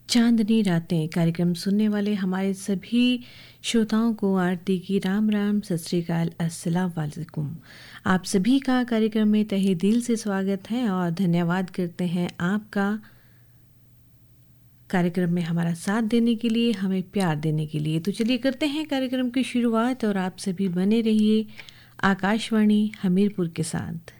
चांदनी रातें कार्यक्रम सुनने वाले हमारे सभी श्रोताओं को आरती की राम राम, सत श्री अकाल, अस्सलाम वालेकुम। आप सभी का कार्यक्रम में तहे दिल से स्वागत है और धन्यवाद करते हैं आपका कार्यक्रम में हमारा साथ देने के लिए, हमें प्यार देने के लिए। तो चलिए करते हैं कार्यक्रम की शुरुआत और आप सभी बने रहिए आकाशवाणी हमीरपुर के साथ।